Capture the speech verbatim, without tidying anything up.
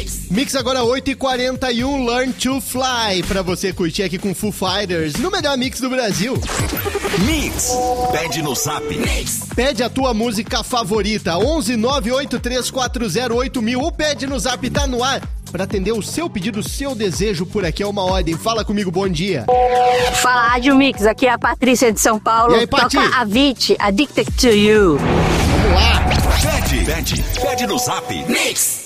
Mix. Mix agora oito e quarenta e um, Learn to Fly, pra você curtir aqui com Foo Fighters, no melhor mix do Brasil. Mix, pede no zap. Mix. Pede a tua música favorita, onze nove oito três quatro zero oito mil, ou pede no zap, tá no ar, pra atender o seu pedido, o seu desejo, por aqui é uma ordem. Fala comigo, bom dia. Fala, Rádio Mix, aqui é a Patrícia de São Paulo. E aí, Pati? Toca Avicii, Addicted to You. Vamos lá. Pede, pede, pede no zap. Mix.